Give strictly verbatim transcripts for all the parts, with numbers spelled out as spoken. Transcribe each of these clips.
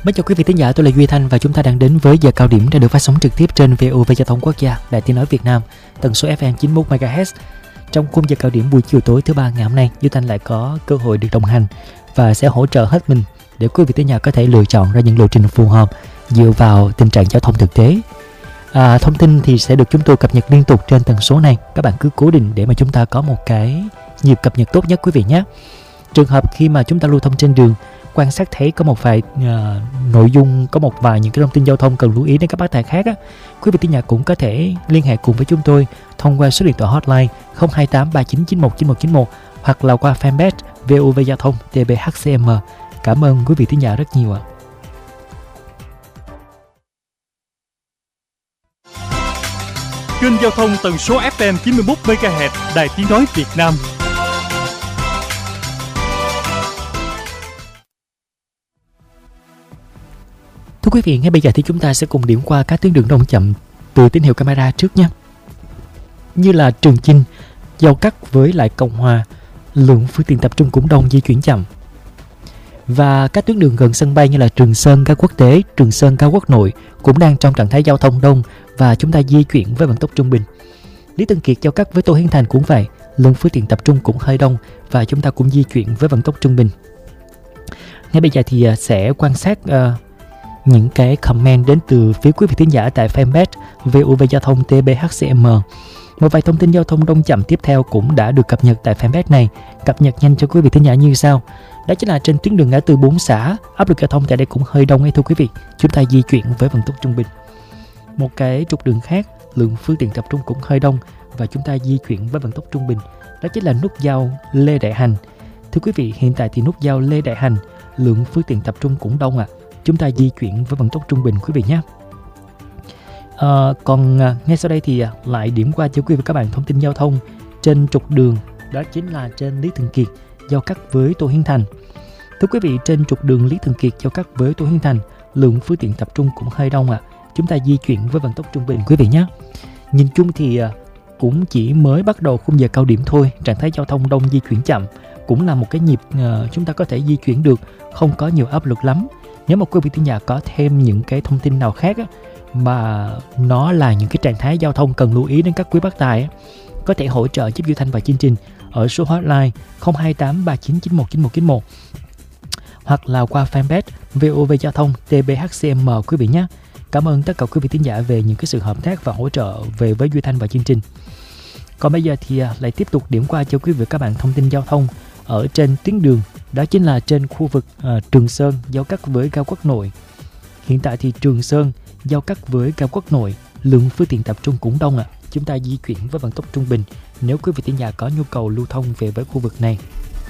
Mến chào quý vị thính giả, tôi là Duy Thanh và chúng ta đang đến với giờ cao điểm đã được phát sóng trực tiếp trên vê o vê Giao thông Quốc gia, Đài Tiếng nói Việt Nam, tần số ép em chín mươi mốt mê ga héc. Trong khung giờ cao điểm buổi chiều tối thứ ba ngày hôm nay, Duy Thanh lại có cơ hội được đồng hành và sẽ hỗ trợ hết mình để quý vị thính giả có thể lựa chọn ra những lộ trình phù hợp dựa vào tình trạng giao thông thực tế. À, thông tin thì sẽ được chúng tôi cập nhật liên tục trên tần số này. Các bạn cứ cố định để mà chúng ta có một cái nhịp cập nhật tốt nhất quý vị nhé. Trường hợp khi mà chúng ta lưu thông trên đường, quan sát thấy có một vài uh, nội dung, có một vài những cái thông tin giao thông cần lưu ý đến các bác tài khác á, quý vị thính giả cũng có thể liên hệ cùng với chúng tôi thông qua số điện thoại hotline không hai tám ba chín chín một chín một chín một hoặc là qua fanpage vê o vê Giao thông tê bê hát xê em. Cảm ơn quý vị thính giả rất nhiều ạ. Kênh giao thông tần số ép em chín mươi mốt mê ga héc Đài Tiếng nói Việt Nam. Thưa quý vị, ngay bây giờ thì chúng ta sẽ cùng điểm qua các tuyến đường đông chậm từ tín hiệu camera trước nhé. Như là Trường Chinh, giao cắt với lại Cộng Hòa, lượng phương tiện tập trung cũng đông, di chuyển chậm. Và các tuyến đường gần sân bay như là Trường Sơn Ga Quốc tế, Trường Sơn Ga Quốc nội cũng đang trong trạng thái giao thông đông và chúng ta di chuyển với vận tốc trung bình. Lý Tân Kiệt giao cắt với Tô Hiến Thành cũng vậy, lượng phương tiện tập trung cũng hơi đông và chúng ta cũng di chuyển với vận tốc trung bình. Ngay bây giờ thì sẽ quan sát uh, những cái comment đến từ phía quý vị thính giả tại fanpage vê o vê Giao thông tê bê hát xê em. Một vài thông tin giao thông đông chậm tiếp theo cũng đã được cập nhật tại fanpage này, cập nhật nhanh cho quý vị thính giả như sau. Đó chính là trên tuyến đường ngã tư bốn xã, áp lực giao thông tại đây cũng hơi đông ấy thưa quý vị. Chúng ta di chuyển với vận tốc trung bình. Một cái trục đường khác, lượng phương tiện tập trung cũng hơi đông và chúng ta di chuyển với vận tốc trung bình. Đó chính là nút giao Lê Đại Hành. Thưa quý vị, hiện tại thì nút giao Lê Đại Hành, lượng phương tiện tập trung cũng đông ạ. À. Chúng ta di chuyển với vận tốc trung bình quý vị nhé. À, còn à, ngay sau đây thì à, lại điểm qua cho quý vị và các bạn thông tin giao thông trên trục đường, đó chính là trên Lý Thường Kiệt giao cắt với Tô Hiến Thành. Thưa quý vị, trên trục đường Lý Thường Kiệt giao cắt với Tô Hiến Thành, lượng phương tiện tập trung cũng hơi đông ạ. À. Chúng ta di chuyển với vận tốc trung bình quý vị nhé. Nhìn chung thì à, cũng chỉ mới bắt đầu khung giờ cao điểm thôi, trạng thái giao thông đông di chuyển chậm cũng là một cái nhịp à, chúng ta có thể di chuyển được, không có nhiều áp lực lắm. Nếu mà quý vị thính giả có thêm những cái thông tin nào khác á, mà nó là những cái trạng thái giao thông cần lưu ý đến các quý bác tài á, có thể hỗ trợ giúp Duy Thanh và chương trình ở số hotline không hai tám ba chín chín một chín một chín một hoặc là qua fanpage vê o vê Giao thông tê bê hát xê em quý vị nhé. Cảm ơn tất cả quý vị thính giả về những cái sự hợp tác và hỗ trợ về với Duy Thanh và chương trình. Còn bây giờ thì lại tiếp tục điểm qua cho quý vị và các bạn thông tin giao thông ở trên tuyến đường, đó chính là trên khu vực uh, Trường Sơn giao cắt với Ga Quốc nội. Hiện tại thì Trường Sơn giao cắt với Ga Quốc nội, lượng phương tiện tập trung cũng đông ạ. À. Chúng ta di chuyển với vận tốc trung bình nếu quý vị thính giả có nhu cầu lưu thông về với khu vực này.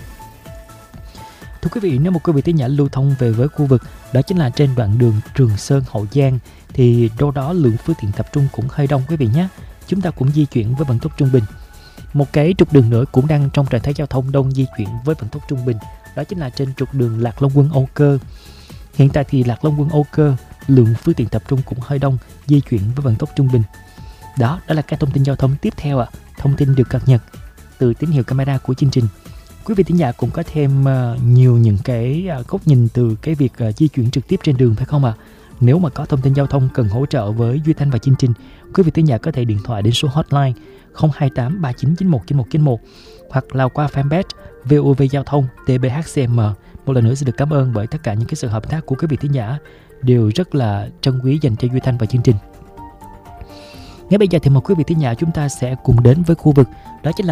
Thưa quý vị, nếu một quý vị thính giả lưu thông về với khu vực đó chính là trên đoạn đường Trường Sơn Hậu Giang thì đâu đó lượng phương tiện tập trung cũng hơi đông quý vị nhé. Chúng ta cũng di chuyển với vận tốc trung bình. Một cái trục đường nữa cũng đang trong trạng thái giao thông đông di chuyển với vận tốc trung bình, đó chính là trên trục đường Lạc Long Quân Âu Cơ. Hiện tại thì Lạc Long Quân Âu Cơ, lượng phương tiện tập trung cũng hơi đông, di chuyển với vận tốc trung bình. Đó, đó là các thông tin giao thông tiếp theo ạ. À. Thông tin được cập nhật từ tín hiệu camera của chương trình. Quý vị thính giả cũng có thêm uh, nhiều những cái uh, góc nhìn từ cái việc uh, di chuyển trực tiếp trên đường phải không ạ? À? Nếu mà có thông tin giao thông cần hỗ trợ với Duy Thanh và chương trình, quý vị thính giả có thể điện thoại đến số hotline không hai tám ba chín chín một chín một chín một hoặc là qua fanpage vê o vê Giao thông tê bê hát xê em. Một lần nữa xin được cảm ơn bởi tất cả những cái sự hợp tác của quý vị thính giả đều rất là trân quý dành cho Duy Thanh và chương trình. Ngay bây giờ thì mời quý vị thính giả chúng ta sẽ cùng đến với khu vực đó chính là